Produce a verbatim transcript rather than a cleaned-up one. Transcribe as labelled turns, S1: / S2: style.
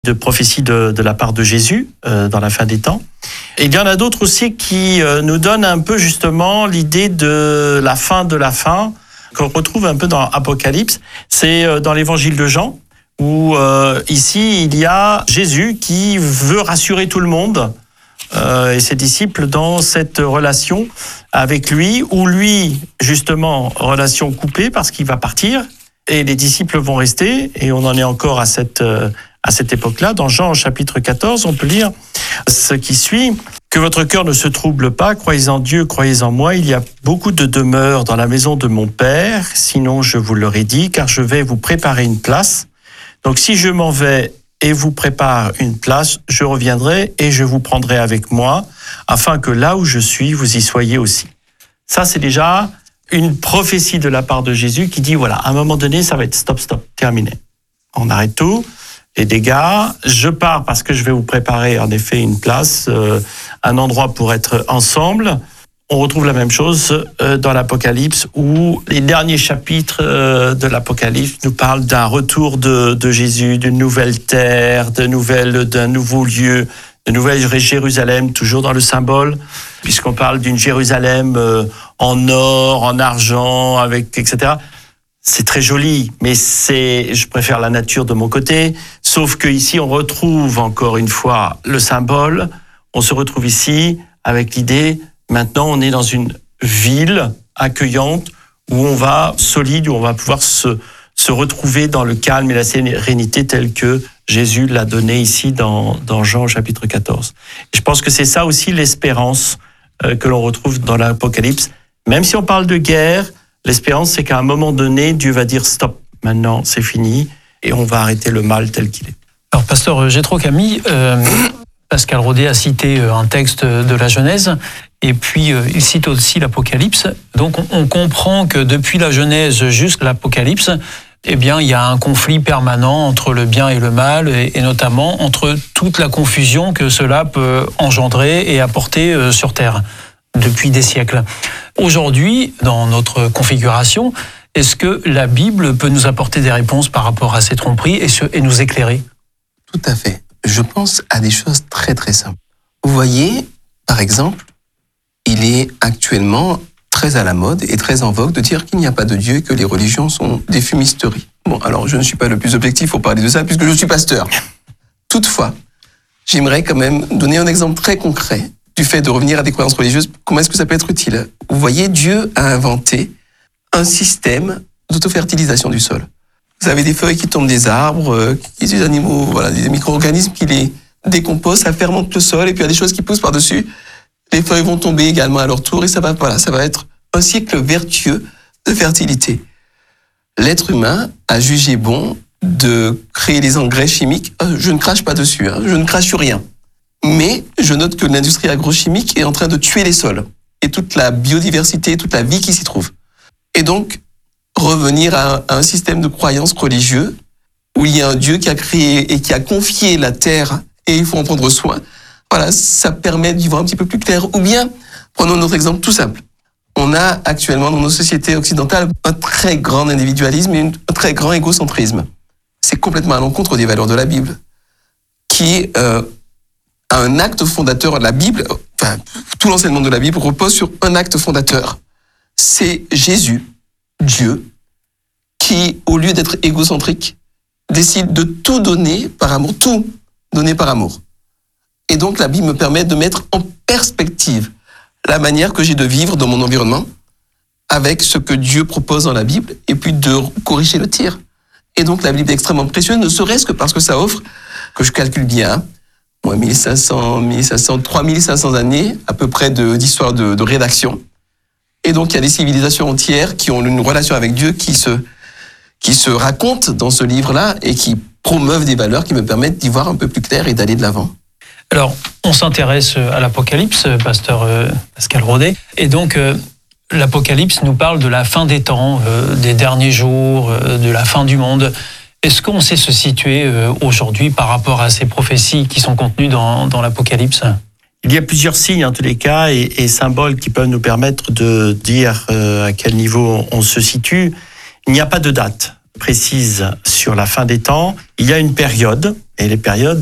S1: de prophéties de, de la part de Jésus euh, dans la fin des temps. Et il y en a d'autres aussi qui euh, nous donnent un peu justement l'idée de la fin de la fin, qu'on retrouve un peu dans Apocalypse. C'est euh, dans l'évangile de Jean, où euh, ici il y a Jésus qui veut rassurer tout le monde euh, et ses disciples dans cette relation avec lui, où lui, justement, relation coupée parce qu'il va partir, et les disciples vont rester, et on en est encore à cette... Euh, À cette époque-là, dans Jean au chapitre quatorze, on peut lire ce qui suit. « Que votre cœur ne se trouble pas, croyez en Dieu, croyez en moi. Il y a beaucoup de demeures dans la maison de mon Père, sinon je vous l'aurais dit, car je vais vous préparer une place. Donc si je m'en vais et vous prépare une place, je reviendrai et je vous prendrai avec moi, afin que là où je suis, vous y soyez aussi. » Ça, c'est déjà une prophétie de la part de Jésus qui dit, voilà, à un moment donné, ça va être stop, stop, terminé. On arrête tout. Les dégâts, je pars parce que je vais vous préparer en effet une place, euh, un endroit pour être ensemble. On retrouve la même chose euh, dans l'Apocalypse, où les derniers chapitres euh, de l'Apocalypse nous parlent d'un retour de, de Jésus, d'une nouvelle terre, de nouvelles, d'un nouveau lieu, de nouvelle Jérusalem, toujours dans le symbole, puisqu'on parle d'une Jérusalem euh, en or, en argent, avec et cetera. C'est très joli, mais c'est, je préfère la nature de mon côté. Sauf que ici, on retrouve encore une fois le symbole. On se retrouve ici avec l'idée, maintenant, on est dans une ville accueillante où on va solide, où on va pouvoir se, se retrouver dans le calme et la sérénité telle que Jésus l'a donné ici dans, dans Jean au chapitre quatorze. Et je pense que c'est ça aussi l'espérance euh, que l'on retrouve dans l'Apocalypse. Même si on parle de guerre, l'espérance, c'est qu'à un moment donné, Dieu va dire stop, maintenant c'est fini, et on va arrêter le mal tel qu'il est.
S2: Alors, pasteur Jétro Camille, euh, Pascal Rodet a cité un texte de la Genèse, et puis euh, il cite aussi l'Apocalypse. Donc on, on comprend que depuis la Genèse jusqu'à l'Apocalypse, eh bien, il y a un conflit permanent entre le bien et le mal, et, et notamment entre toute la confusion que cela peut engendrer et apporter euh, sur Terre depuis des siècles. Aujourd'hui, dans notre configuration, est-ce que la Bible peut nous apporter des réponses par rapport à ces tromperies et, se, et nous éclairer ?
S3: Tout à fait. Je pense à des choses très très simples. Vous voyez, par exemple, il est actuellement très à la mode et très en vogue de dire qu'il n'y a pas de Dieu et que les religions sont des fumisteries. Bon, alors je ne suis pas le plus objectif pour parler de ça puisque je suis pasteur. Toutefois, j'aimerais quand même donner un exemple très concret du fait de revenir à des croyances religieuses. Comment est-ce que ça peut être utile ? Vous voyez, Dieu a inventé un système d'autofertilisation du sol. Vous avez des feuilles qui tombent des arbres, qui des animaux, voilà, des micro-organismes qui les décomposent, ça fermente le sol, et puis il y a des choses qui poussent par-dessus. Les feuilles vont tomber également à leur tour, et ça va, voilà, ça va être un cycle vertueux de fertilité. L'être humain a jugé bon de créer les engrais chimiques. Je ne crache pas dessus, hein, je ne crache sur rien. Mais je note que l'industrie agrochimique est en train de tuer les sols et toute la biodiversité, toute la vie qui s'y trouve. Et donc, revenir à un système de croyances religieux où il y a un Dieu qui a créé et qui a confié la terre et il faut en prendre soin. Voilà, ça permet d'y voir un petit peu plus clair. Ou bien, prenons notre exemple tout simple. On a actuellement dans nos sociétés occidentales un très grand individualisme et un très grand égocentrisme. C'est complètement à l'encontre des valeurs de la Bible, qui euh, a un acte fondateur de la Bible. Enfin, tout l'enseignement de la Bible repose sur un acte fondateur. C'est Jésus, Dieu, qui, au lieu d'être égocentrique, décide de tout donner par amour, tout donner par amour. Et donc, la Bible me permet de mettre en perspective la manière que j'ai de vivre dans mon environnement avec ce que Dieu propose dans la Bible et puis de corriger le tir. Et donc, la Bible est extrêmement précieuse, ne serait-ce que parce que ça offre, que je calcule bien, moi, mille cinq cents, mille cinq cents, trois mille cinq cents années à peu près de, d'histoire de, de rédaction. Et donc, il y a des civilisations entières qui ont une relation avec Dieu qui se, qui se racontent dans ce livre-là et qui promeuvent des valeurs qui me permettent d'y voir un peu plus clair et d'aller de l'avant.
S2: Alors, on s'intéresse à l'Apocalypse, pasteur euh, Pascal Rodet. Et donc, euh, l'Apocalypse nous parle de la fin des temps, euh, des derniers jours, euh, de la fin du monde. Est-ce qu'on sait se situer euh, aujourd'hui par rapport à ces prophéties qui sont contenues dans, dans l'Apocalypse ?
S1: Il y a plusieurs signes, en tous les cas, et, et symboles qui peuvent nous permettre de dire euh, à quel niveau on se situe. Il n'y a pas de date précise sur la fin des temps. Il y a une période, et les périodes